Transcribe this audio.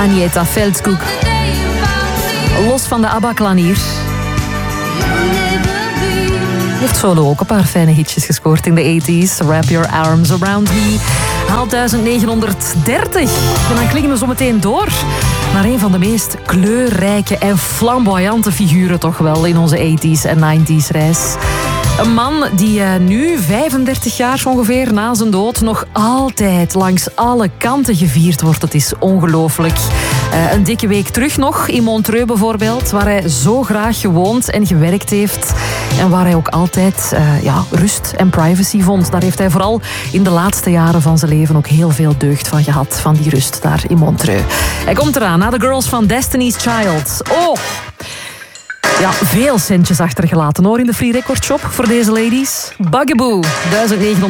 Agneta Veldskog. Los van de ABBA-klanier. Heeft solo ook een paar fijne hitjes gescoord in de 80s. Wrap Your Arms Around Me haalt 1930. En dan klikken we zo meteen door naar een van de meest kleurrijke en flamboyante figuren toch wel in onze 80s en 90s reis. Een man die nu, 35 jaar ongeveer na zijn dood, nog altijd langs alle kanten gevierd wordt. Het is ongelooflijk. Een dikke week terug nog, in Montreux bijvoorbeeld, waar hij zo graag gewoond en gewerkt heeft. En waar hij ook altijd rust en privacy vond. Daar heeft hij vooral in de laatste jaren van zijn leven ook heel veel deugd van gehad. Van die rust daar in Montreux. Hij komt eraan, na de Girls van Destiny's Child. Oh! Ja, veel centjes achtergelaten hoor in de Free Record Shop voor deze ladies. Bugaboo, 1900.